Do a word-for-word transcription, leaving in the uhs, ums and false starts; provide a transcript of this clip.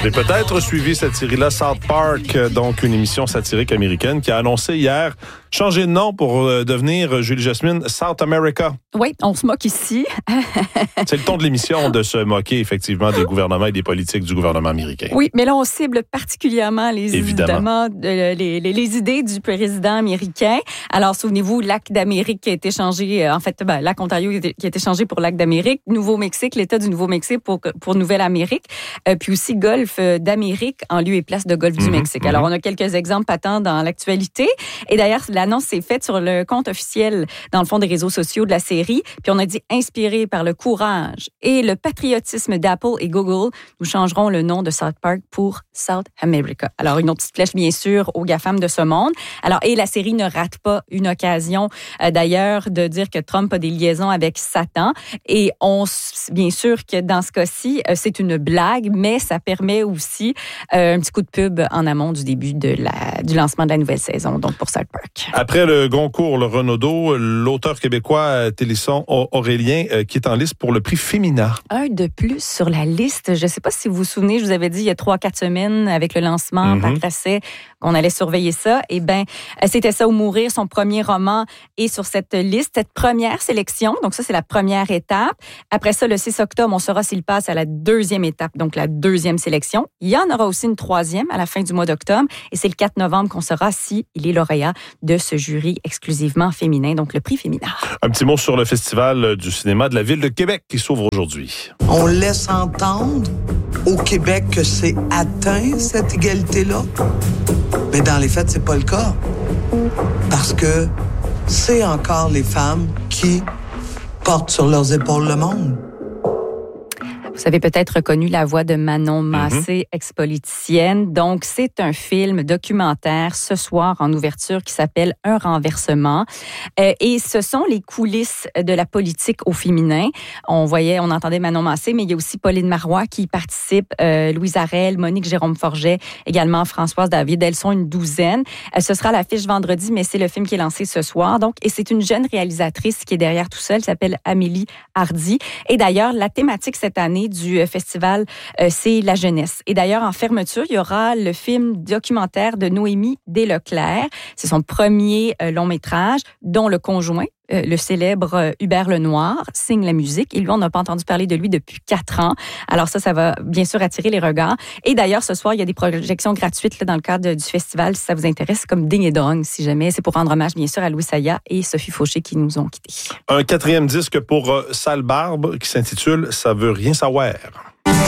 avez peut-être suivi cette série-là, South Park, donc une émission satirique américaine qui a annoncé hier changer de nom pour euh, devenir, Julie Jasmine, South America. Oui, on se moque ici. C'est le ton de l'émission de se moquer effectivement des gouvernements et des politiques du gouvernement américain. Oui, mais là, on cible particulièrement les, Évidemment. les, les, les idées du président américain. Alors, souvenez-vous, lac d'Amérique qui a été changé, en fait, ben, lac Ontario qui a été changé pour lac d'Amérique, Nouveau-Mexique, l'État du Nouveau-Mexique pour, pour Nouvelle-Amérique, euh, puis aussi Golfe d'Amérique en lieu et place de Golfe mm-hmm, du Mexique. Mm-hmm. Alors, on a quelques exemples patents dans l'actualité. Et d'ailleurs, l'annonce s'est faite sur le compte officiel, dans le fond, des réseaux sociaux de la série. Puis on a dit, inspiré par le courage et le patriotisme d'Apple et Google, nous changerons le nom de South Park pour South America. Alors, une autre petite flèche, bien sûr, aux GAFAM de ce monde. Alors, et la série ne rate pas une occasion, euh, d'ailleurs, de dire que Trump a des liaisons avec Satan. Et on, bien sûr que dans ce cas-ci, euh, c'est une blague, mais ça permet aussi euh, un petit coup de pub en amont du début de la, du lancement de la nouvelle saison, donc pour South Park. Après le Goncourt, le Renaudot, l'auteur québécois Télisson Aurélien euh, qui est en liste pour le prix Femina. Un de plus sur la liste. Je ne sais pas si vous vous souvenez, je vous avais dit il y a trois, quatre semaines avec le lancement, mm-hmm. Patrasset, qu'on allait surveiller ça. Eh bien, c'était ça ou mourir, son premier roman est sur cette liste, cette première sélection. Donc ça, c'est la première étape. Après ça, le six octobre, on saura s'il passe à la deuxième étape, donc la deuxième sélection. Il y en aura aussi une troisième à la fin du mois d'octobre. Et c'est le quatre novembre qu'on saura s'il est lauréat de ce jury exclusivement féminin, donc le prix Femina. Un petit mot sur le Festival du cinéma de la Ville de Québec qui s'ouvre aujourd'hui. On laisse entendre au Québec que c'est atteint, cette égalité-là. Mais dans les faits, c'est pas le cas. Parce que c'est encore les femmes qui portent sur leurs épaules le monde. Vous avez peut-être reconnu la voix de Manon Massé, mm-hmm. ex-politicienne. Donc, c'est un film documentaire ce soir en ouverture qui s'appelle Un renversement. Euh, et ce sont les coulisses de la politique au féminin. On voyait, on entendait Manon Massé, mais il y a aussi Pauline Marois qui participe, euh, Louise Arel, Monique Jérôme-Forget, également Françoise David. Elles sont une douzaine. Euh, ce sera à l'affiche vendredi, mais c'est le film qui est lancé ce soir. Donc, et c'est une jeune réalisatrice qui est derrière tout ça. Elle s'appelle Amélie Hardy. Et d'ailleurs, la thématique cette année du festival, euh, c'est la jeunesse. Et d'ailleurs, en fermeture, il y aura le film documentaire de Noémie Desleclerc. C'est son premier euh, long métrage, dont le conjoint, euh, le célèbre euh, Hubert Lenoir, signe la musique. Et lui, on n'a pas entendu parler de lui depuis quatre ans. Alors ça, ça va bien sûr attirer les regards. Et d'ailleurs, ce soir, il y a des projections gratuites là, dans le cadre du festival, si ça vous intéresse, comme Ding et Dong, si jamais. C'est pour rendre hommage, bien sûr, à Louis Saya et Sophie Fauché qui nous ont quittés. Un quatrième disque pour euh, Sale Barbe qui s'intitule « Ça veut rien savoir ».